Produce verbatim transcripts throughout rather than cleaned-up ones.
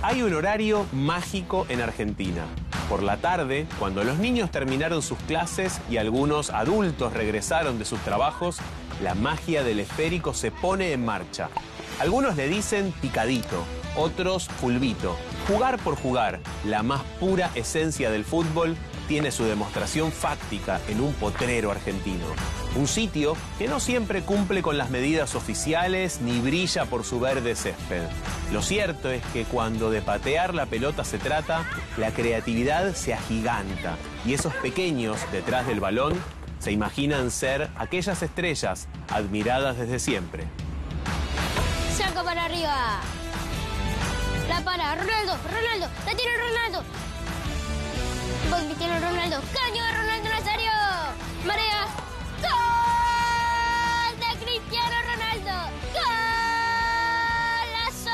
Hay un horario mágico en Argentina. Por la tarde, cuando los niños terminaron sus clases y algunos adultos regresaron de sus trabajos, la magia del esférico se pone en marcha. Algunos le dicen picadito, otros fulbito. Jugar por jugar, la más pura esencia del fútbol, tiene su demostración fáctica en un potrero argentino. Un sitio que no siempre cumple con las medidas oficiales ni brilla por su verde césped. Lo cierto es que cuando de patear la pelota se trata, la creatividad se agiganta y esos pequeños detrás del balón se imaginan ser aquellas estrellas admiradas desde siempre. Saca para arriba. La para, Ronaldo, Ronaldo, la tiene Ronaldo. Voy Cristiano Ronaldo, caño de Ronaldo Nazario. Marea. ¡Gol de Cristiano Ronaldo! ¡Golazo!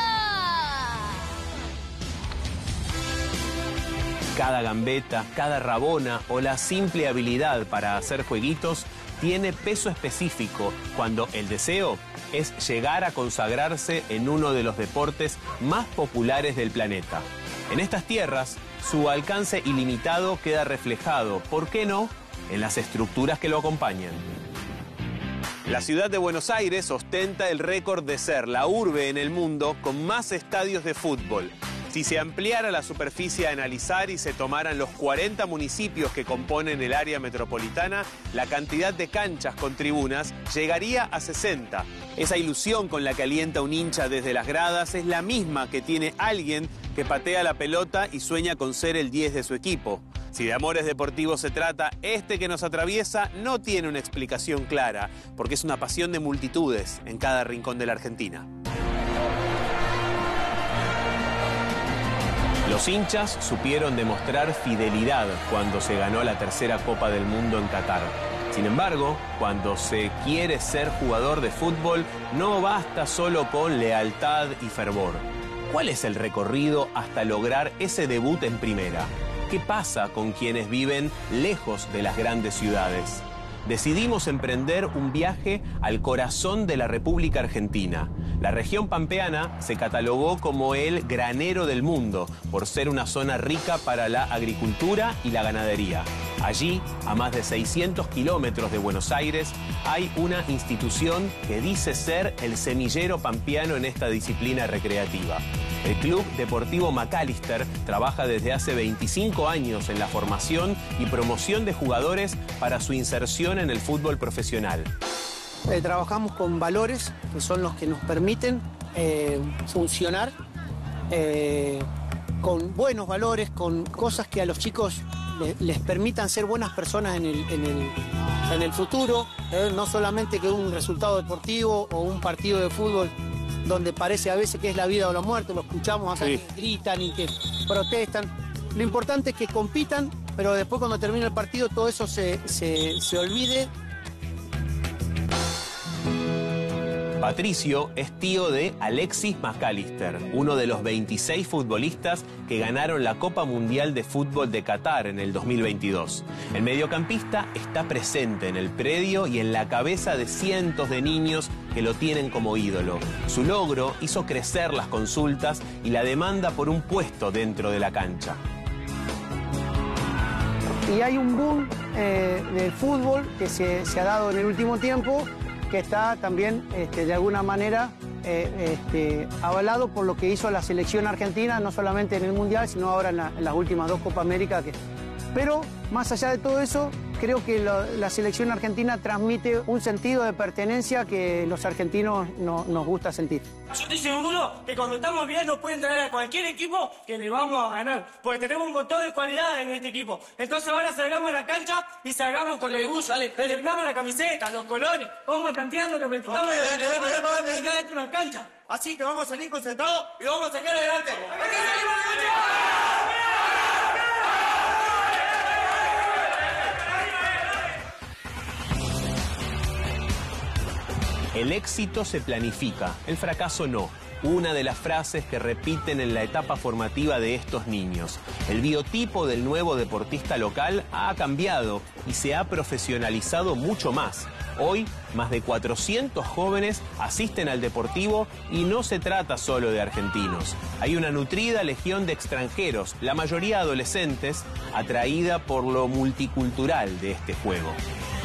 Cada gambeta, cada rabona o la simple habilidad para hacer jueguitos tiene peso específico cuando el deseo es llegar a consagrarse en uno de los deportes más populares del planeta. En estas tierras, su alcance ilimitado queda reflejado, ¿por qué no?, en las estructuras que lo acompañan. La ciudad de Buenos Aires ostenta el récord de ser la urbe en el mundo con más estadios de fútbol. Si se ampliara la superficie a analizar y se tomaran los cuarenta municipios que componen el área metropolitana, la cantidad de canchas con tribunas llegaría a sesenta. Esa ilusión con la que alienta un hincha desde las gradas es la misma que tiene alguien que patea la pelota y sueña con ser el diez de su equipo. Si de amores deportivos se trata, este que nos atraviesa no tiene una explicación clara, porque es una pasión de multitudes en cada rincón de la Argentina. Los hinchas supieron demostrar fidelidad cuando se ganó la tercera Copa del Mundo en Qatar. Sin embargo, cuando se quiere ser jugador de fútbol, no basta solo con lealtad y fervor. ¿Cuál es el recorrido hasta lograr ese debut en primera? ¿Qué pasa con quienes viven lejos de las grandes ciudades? Decidimos emprender un viaje al corazón de la República Argentina. La región pampeana se catalogó como el granero del mundo por ser una zona rica para la agricultura y la ganadería. Allí, a más de seiscientos kilómetros de Buenos Aires, hay una institución que dice ser el semillero pampeano en esta disciplina recreativa. El Club Deportivo Macalister trabaja desde hace veinticinco años en la formación y promoción de jugadores para su inserción en el fútbol profesional. Eh, trabajamos con valores que son los que nos permiten eh, funcionar eh, con buenos valores, con cosas que a los chicos les, les permitan ser buenas personas en el, en el, en el futuro, eh, no solamente que un resultado deportivo o un partido de fútbol donde parece a veces que es la vida o la muerte, lo escuchamos acá, sí, que gritan y que protestan. Lo importante es que compitan, pero después cuando termine el partido todo eso se, se, se olvide. Patricio es tío de Alexis Macalister, uno de los veintiséis futbolistas que ganaron la Copa Mundial de Fútbol de Qatar en el dos mil veintidós. El mediocampista está presente en el predio y en la cabeza de cientos de niños que lo tienen como ídolo. Su logro hizo crecer las consultas y la demanda por un puesto dentro de la cancha. Y hay un boom eh, del fútbol que se, se ha dado en el último tiempo, que está también este, de alguna manera eh, este, avalado por lo que hizo la selección argentina, no solamente en el Mundial, sino ahora en, la, en las últimas dos Copa América. Que... Pero más allá de todo eso, creo que lo, la selección argentina transmite un sentido de pertenencia que los argentinos no, nos gusta sentir. Yo estoy seguro que cuando estamos bien nos pueden traer a cualquier equipo que le vamos a ganar, porque tenemos un montón de cualidades en este equipo. Entonces ahora salgamos a la cancha y salgamos con el orgullo, celebramos la camiseta, los colores, vamos planteando que necesitamos de una cancha. Así que vamos a salir concentrados y vamos a sacar adelante. ¡Aquí salimos a la cancha! El éxito se planifica, el fracaso no. una de las frases que repiten en la etapa formativa de estos niños. El biotipo del nuevo deportista local ha cambiado y se ha profesionalizado mucho más. Hoy, más de cuatrocientos jóvenes asisten al Deportivo y no se trata solo de argentinos. Hay una nutrida legión de extranjeros, la mayoría adolescentes, atraída por lo multicultural de este juego.